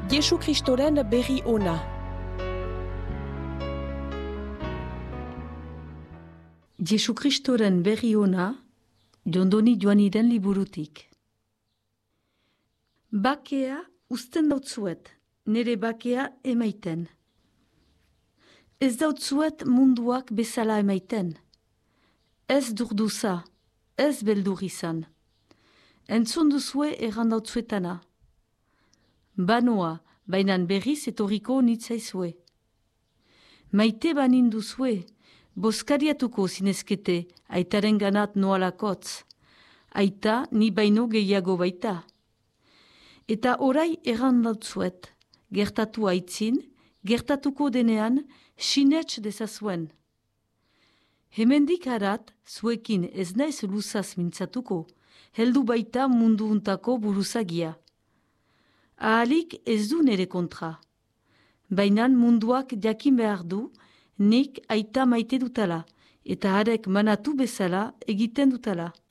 Jesu Kristoren berri ona. Jesu Kristoren berri ona, Jondoni Joaniren liburutik. Bakea uzten dautzuet, nire bakea emaiten. Ez dautzuet munduak bezala emaiten. Ez durduza, ez beldur izan. Entzun duzue errandautzuetana. Banoa, bainan berriz etorriko nitzaizue. Maite banin duzue, boskariatuko zinezkete, aitaren ganat noalakotz. Aita ni baino gehiago baita. Eta orai errandautzuet, gertatu aitzin, gertatuko denean, sinets dezazuen. Hemendik harat, zuekin ez naiz luzaz mintzatuko, heldu baita mundu untako buruzagia. Ahalik ez du nere kontra. Bainan munduak jakin behar du, nik aita maite dutala, eta harek manatu bezala egiten dutala.